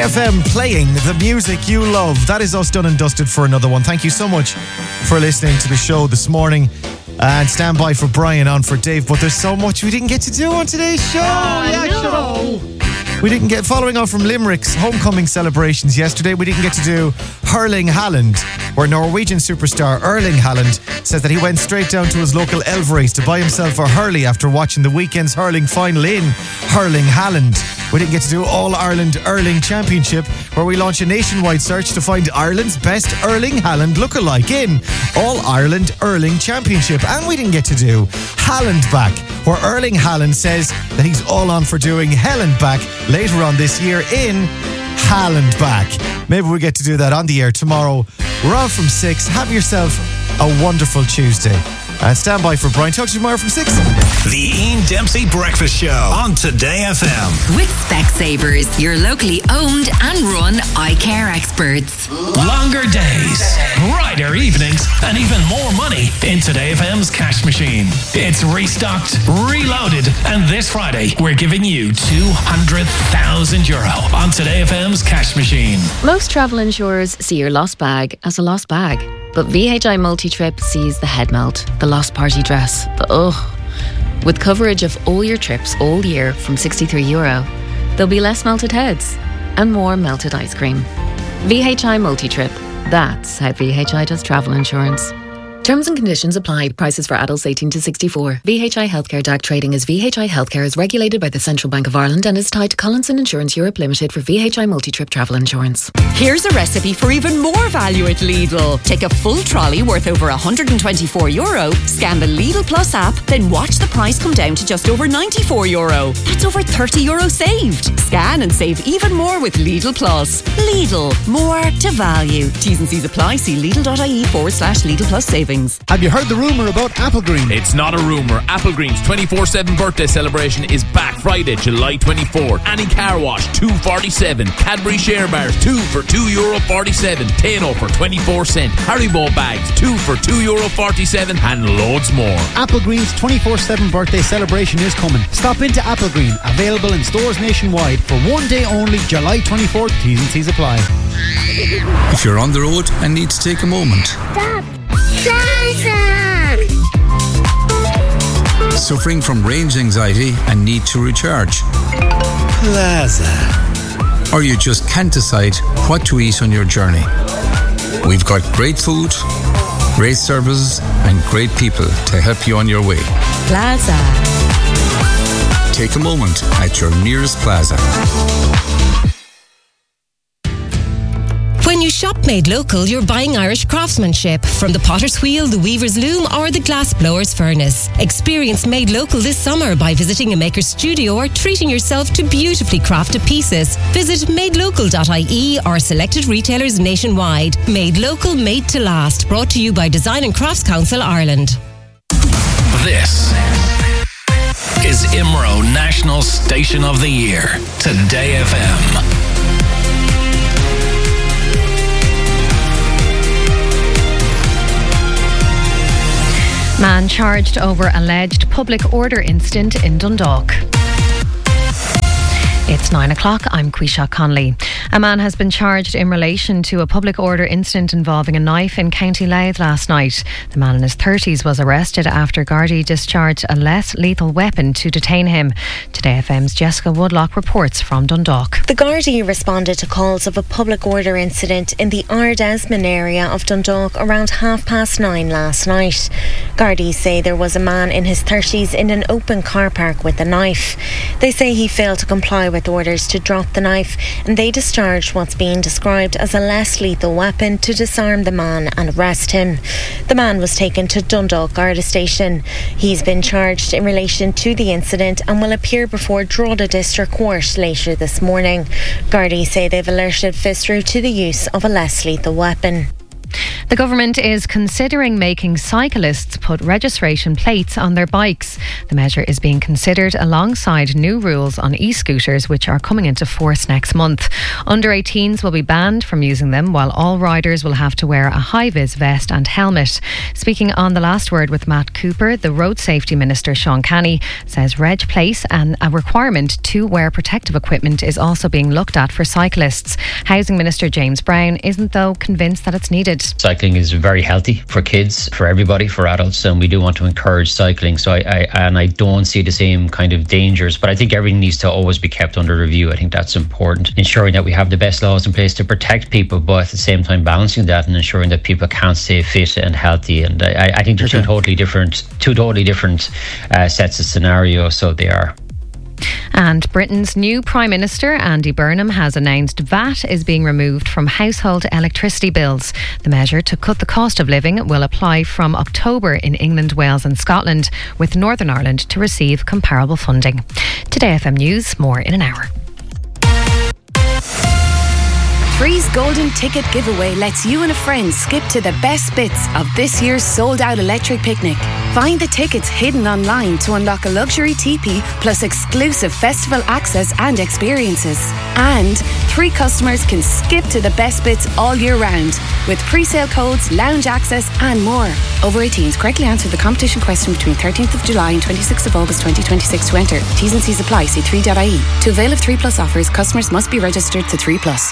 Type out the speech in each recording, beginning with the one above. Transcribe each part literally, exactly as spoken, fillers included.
F M, playing the music you love. That is us done and dusted for another one. Thank you so much for listening to the show this morning. And stand by for Brian on for Dave. But there's so much we didn't get to do on today's show. Oh, yeah, no. shut up. We didn't get, following on from Limerick's homecoming celebrations yesterday, we didn't get to do Hurling Haaland, where Norwegian superstar Erling Haaland says that he went straight down to his local Elveries to buy himself a hurley after watching the weekend's hurling final in Hurling Haaland. We didn't get to do All-Ireland Hurling Championship, where we launch a nationwide search to find Ireland's best Erling Haaland lookalike in All-Ireland Hurling Championship. And we didn't get to do Haaland Back, where Erling Haaland says that he's all on for doing Helen Back later on this year in Haaland Back. Maybe we get to do that on the air tomorrow. We're on from six. Have yourself a wonderful Tuesday. And stand by for Brian. Talk to you tomorrow from six. The Ian Dempsey Breakfast Show on Today F M. With Specsavers, your locally owned and run eye care experts. Longer days, brighter evenings, and even more money in Today F M's cash machine. It's restocked, reloaded, and this Friday we're giving you two hundred thousand euro on Today F M's cash machine. Most travel insurers see your lost bag as a lost bag. But V H I Multi-Trip sees the head melt, the lost party dress, the ugh. With coverage of all your trips all year from sixty-three euro, there'll be less melted heads and more melted ice cream. V H I Multi-Trip. That's how V H I does travel insurance. Terms and conditions apply. Prices for adults eighteen to sixty-four. V H I Healthcare D A C trading as V H I Healthcare is regulated by the Central Bank of Ireland and is tied to Collinson Insurance Europe Limited for V H I Multi-Trip travel insurance. Here's a recipe for even more value at Lidl. Take a full trolley worth over one hundred twenty-four euro, scan the Lidl Plus app, then watch the price come down to just over ninety-four euro. That's over thirty euro saved. Scan and save even more with Lidl Plus. Lidl, more to value. T's and C's apply. See Lidl.ie forward slash Lidl Plus savings. Have you heard the rumour about Applegreen? It's not a rumour. Applegreen's twenty-four seven birthday celebration is back Friday, July twenty-fourth. Annie Car Wash, two forty-seven. Cadbury Share Bars, two for two euro forty-seven. Tano for twenty-four cent. Haribo bags, two for two euro forty-seven. And loads more. Applegreen's twenty-four seven birthday celebration is coming. Stop into Applegreen, available in stores nationwide for one day only, July twenty-fourth. T's and C's apply. If you're on the road and need to take a moment. Stop. Plaza. Suffering from range anxiety and need to recharge. Plaza. Or you just can't decide what to eat on your journey. We've got great food, great services, and great people to help you on your way. Plaza. Take a moment at your nearest Plaza. When you shop Made Local, you're buying Irish craftsmanship from the potter's wheel, the weaver's loom, or the glass blower's furnace. Experience Made Local this summer by visiting a maker's studio or treating yourself to beautifully crafted pieces. Visit made local dot I E or selected retailers nationwide. Made Local, made to last. Brought to you by Design and Crafts Council Ireland. This is I M R O National Station of the Year, Today F M. Man charged over alleged public order incident in Dundalk. It's nine o'clock. I'm Quisha Conley. A man has been charged in relation to a public order incident involving a knife in County Louth last night. The man in his thirties was arrested after Gardaí discharged a less lethal weapon to detain him. Today F M's Jessica Woodlock reports from Dundalk. The Gardaí responded to calls of a public order incident in the Ardesmond area of Dundalk around half past nine last night. Gardaí say there was a man in his thirties in an open car park with a knife. They say he failed to comply with with orders to drop the knife, and they discharged what's being described as a less lethal weapon to disarm the man and arrest him. The man was taken to Dundalk Garda Station. He's been charged in relation to the incident and will appear before Drogheda District Court later this morning. Gardaí say they've alerted Fitzroy to the use of a less lethal weapon. The government is considering making cyclists put registration plates on their bikes. The measure is being considered alongside new rules on e-scooters, which are coming into force next month. Under eighteens will be banned from using them, while all riders will have to wear a high-vis vest and helmet. Speaking on The Last Word with Matt Cooper, the Road Safety Minister Sean Canny says reg plate and a requirement to wear protective equipment is also being looked at for cyclists. Housing Minister James Brown isn't, though, convinced that it's needed. Cycling is very healthy for kids, for everybody, for adults, and we do want to encourage cycling. So I, I and I don't see the same kind of dangers, but I think everything needs to always be kept under review. I think that's important, ensuring that we have the best laws in place to protect people, but at the same time balancing that and ensuring that people can stay fit and healthy. And I, I think they're okay. two totally different, two totally different uh, sets of scenarios. So they are. And Britain's new Prime Minister, Andy Burnham, has announced V A T is being removed from household electricity bills. The measure to cut the cost of living will apply from October in England, Wales and Scotland, with Northern Ireland to receive comparable funding. Today F M News, more in an hour. Three's Golden Ticket Giveaway lets you and a friend skip to the best bits of this year's sold-out electric picnic. Find the tickets hidden online to unlock a luxury teepee plus exclusive festival access and experiences. And three customers can skip to the best bits all year round with pre-sale codes, lounge access and more. Over eighteens, correctly answer the competition question between thirteenth of July and twenty-sixth of August twenty twenty-six to enter. T's and C's apply. See three dot I E. To avail of three plus offers, customers must be registered to three plus.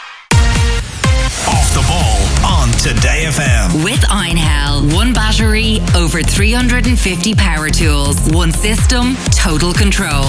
Off the ball on Today F M. With Einhell. One battery, over three hundred fifty power tools. One system, total control.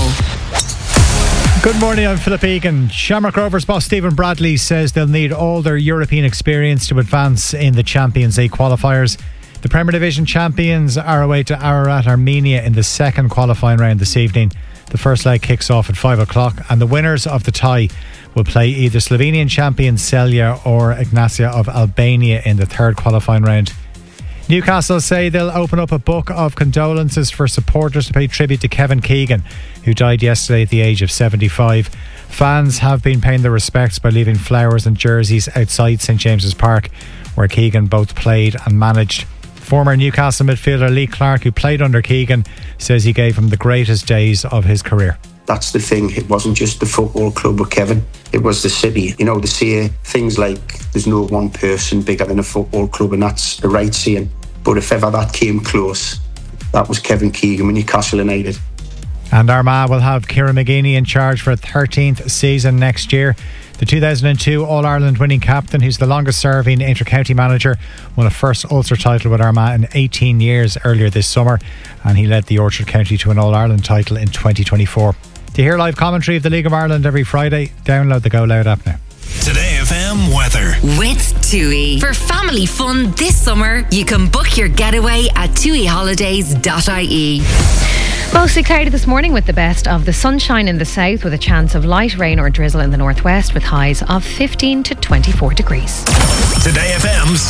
Good morning, I'm Philip Egan. Shamrock Rovers boss Stephen Bradley says they'll need all their European experience to advance in the Champions League qualifiers. The Premier Division champions are away to Ararat, Armenia in the second qualifying round this evening. The first leg kicks off at five o'clock and the winners of the tie will play either Slovenian champion Celje or Ignacia of Albania in the third qualifying round. Newcastle say they'll open up a book of condolences for supporters to pay tribute to Kevin Keegan, who died yesterday at the age of seventy-five. Fans have been paying their respects by leaving flowers and jerseys outside St James's Park, where Keegan both played and managed. Former Newcastle midfielder Lee Clark, who played under Keegan, says he gave him the greatest days of his career. That's the thing. It wasn't just the football club with Kevin. It was the city. You know, the say things like there's no one person bigger than a football club, and that's the right saying. But if ever that came close, that was Kevin Keegan with Newcastle United. And Armagh will have Kieran McGeeney in charge for a thirteenth season next year. The two thousand two All-Ireland winning captain, who's the longest serving inter-county manager, won a first Ulster title with Armagh in eighteen years earlier this summer, and he led the Orchard County to an All-Ireland title in twenty twenty-four. To hear live commentary of the League of Ireland every Friday, download the Go Loud app now. Today F M weather. With TUI. For family fun this summer, you can book your getaway at tui holidays dot I E. Mostly cloudy this morning with the best of the sunshine in the south, with a chance of light rain or drizzle in the northwest, with highs of fifteen to twenty-four degrees. Today F M's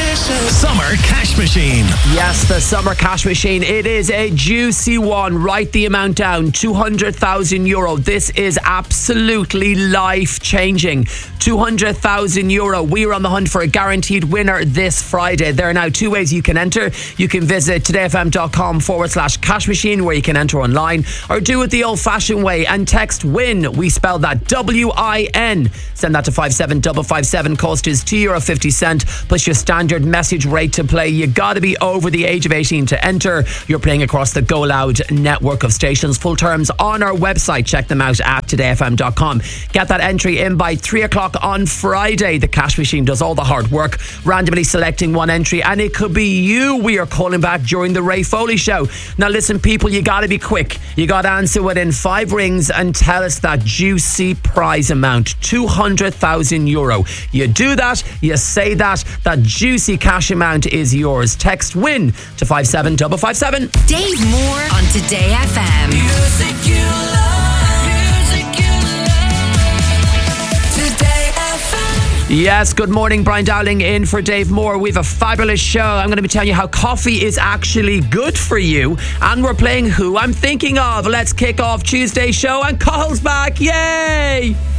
Summer Cash Machine. Yes, the Summer Cash Machine. It is a juicy one. Write the amount down. two hundred thousand euro. This is absolutely life-changing. two hundred thousand euro. We are on the hunt for a guaranteed winner this Friday. There are now two ways you can enter. You can visit todayfm.com forward slash cash machine, where you can enter online, or do it the old-fashioned way and text WIN. We spell that W I N. Send that to five seven five five seven. Cost is two euro fifty plus your standard message rate to play. You got to be over the age of eighteen to enter. You're playing across the Go Loud network of stations. Full terms on our website. Check them out at today f m dot com. Get that entry in by three o'clock on Friday. The cash machine does all the hard work, randomly selecting one entry, and it could be you we are calling back during the Ray Foley show. Now listen, people, you got to be quick. You got to answer within five rings and tell us that juicy prize amount, two hundred thousand euro. You do that, you say that, that juicy cash amount is yours. Text WIN to five seven five five seven. Dave Moore on Today F M. Music you love, music you love. Today F M. Yes, good morning. Brian Dowling in for Dave Moore. We have a fabulous show. I'm going to be telling you how coffee is actually good for you. And we're playing Who I'm Thinking Of. Let's kick off Tuesday's show, and Carl's back. Yay!